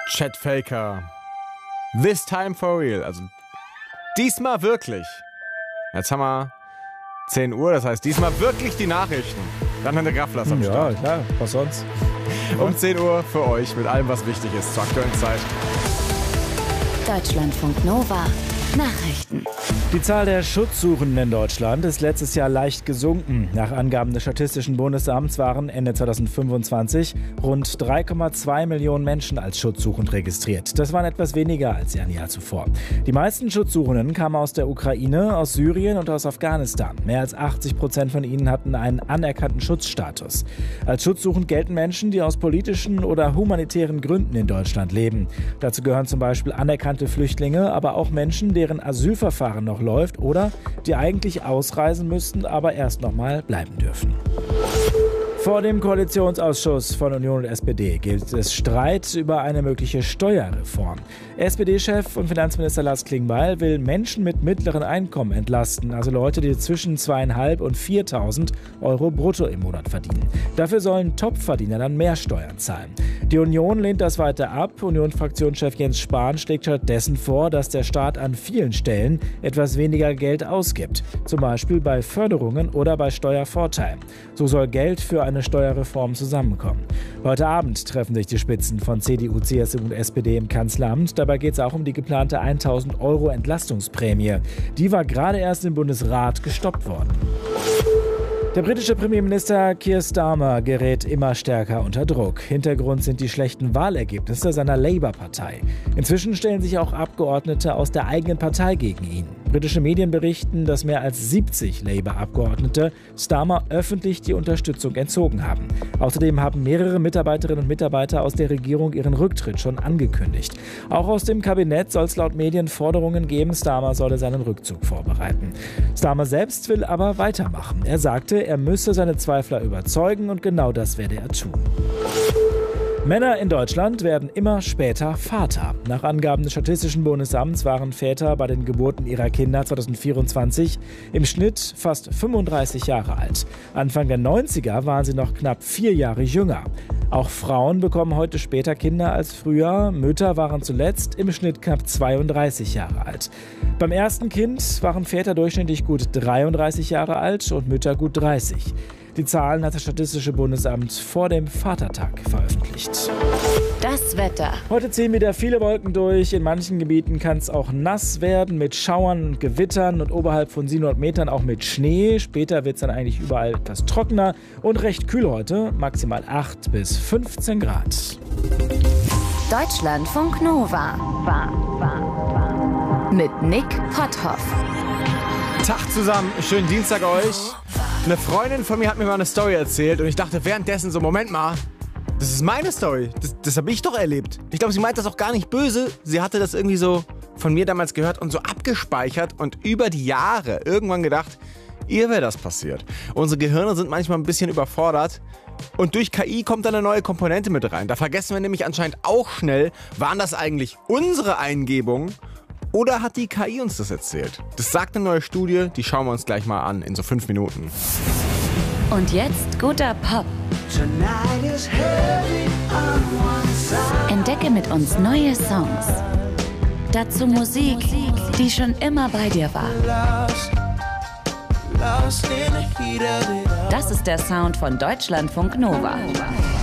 Chet Faker. This time for real. Also diesmal wirklich. Jetzt haben wir 10 Uhr, das heißt diesmal wirklich die Nachrichten. Dann Herr Grafflers am Start. Ja, klar, was sonst? Um 10 Uhr für euch mit allem, was wichtig ist zur aktuellen Zeit. Deutschlandfunk Nova Nachrichten. Die Zahl der Schutzsuchenden in Deutschland ist letztes Jahr leicht gesunken. Nach Angaben des Statistischen Bundesamts waren Ende 2025 rund 3,2 Millionen Menschen als schutzsuchend registriert. Das waren etwas weniger als ein Jahr zuvor. Die meisten Schutzsuchenden kamen aus der Ukraine, aus Syrien und aus Afghanistan. Mehr als 80% von ihnen hatten einen anerkannten Schutzstatus. Als schutzsuchend gelten Menschen, die aus politischen oder humanitären Gründen in Deutschland leben. Dazu gehören zum Beispiel anerkannte Flüchtlinge, aber auch Menschen, deren Asylverfahren noch läuft oder die eigentlich ausreisen müssten, aber erst noch mal bleiben dürfen. Vor dem Koalitionsausschuss von Union und SPD gilt es Streit über eine mögliche Steuerreform. SPD-Chef und Finanzminister Lars Klingbeil will Menschen mit mittleren Einkommen entlasten, also Leute, die zwischen 2.500 und 4.000 Euro brutto im Monat verdienen. Dafür sollen Topverdiener dann mehr Steuern zahlen. Die Union lehnt das weiter ab. Union-Fraktionschef Jens Spahn schlägt stattdessen vor, dass der Staat an vielen Stellen etwas weniger Geld ausgibt, zum Beispiel bei Förderungen oder bei Steuervorteilen. So soll Geld für eine Steuerreform zusammenkommen. Heute Abend treffen sich die Spitzen von CDU, CSU und SPD im Kanzleramt. Dabei geht es auch um die geplante 1.000 Euro Entlastungsprämie. Die war gerade erst im Bundesrat gestoppt worden. Der britische Premierminister Keir Starmer gerät immer stärker unter Druck. Hintergrund sind die schlechten Wahlergebnisse seiner Labour-Partei. Inzwischen stellen sich auch Abgeordnete aus der eigenen Partei gegen ihn. Britische Medien berichten, dass mehr als 70 Labour-Abgeordnete Starmer öffentlich die Unterstützung entzogen haben. Außerdem haben mehrere Mitarbeiterinnen und Mitarbeiter aus der Regierung ihren Rücktritt schon angekündigt. Auch aus dem Kabinett soll es laut Medien Forderungen geben, Starmer solle seinen Rückzug vorbereiten. Starmer selbst will aber weitermachen. Er sagte, er müsse seine Zweifler überzeugen und genau das werde er tun. Männer in Deutschland werden immer später Vater. Nach Angaben des Statistischen Bundesamts waren Väter bei den Geburten ihrer Kinder 2024 im Schnitt fast 35 Jahre alt. Anfang der 90er waren sie noch knapp 4 Jahre jünger. Auch Frauen bekommen heute später Kinder als früher. Mütter waren zuletzt im Schnitt knapp 32 Jahre alt. Beim ersten Kind waren Väter durchschnittlich gut 33 Jahre alt und Mütter gut 30. Die Zahlen hat das Statistische Bundesamt vor dem Vatertag veröffentlicht. Das Wetter. Heute ziehen wieder viele Wolken durch. In manchen Gebieten kann es auch nass werden mit Schauern und Gewittern und oberhalb von 700 Metern auch mit Schnee. Später wird es dann eigentlich überall etwas trockener und recht kühl heute, maximal 8 bis 15 Grad. Deutschlandfunk Nova. Mit Nick Potthoff. Tag zusammen, schönen Dienstag euch. Eine Freundin von mir hat mir mal eine Story erzählt und ich dachte währenddessen so, Moment mal, das ist meine Story, das habe ich doch erlebt. Ich glaube, sie meint das auch gar nicht böse, sie hatte das irgendwie so von mir damals gehört und so abgespeichert und über die Jahre irgendwann gedacht, ihr wäre das passiert. Unsere Gehirne sind manchmal ein bisschen überfordert und durch KI kommt da eine neue Komponente mit rein. Da vergessen wir nämlich anscheinend auch schnell, waren das eigentlich unsere Eingebungen? Oder hat die KI uns das erzählt? Das sagt eine neue Studie, die schauen wir uns gleich mal an in so 5 Minuten. Und jetzt guter Pop. Entdecke mit uns neue Songs. Dazu Musik, die schon immer bei dir war. Das ist der Sound von Deutschlandfunk Nova.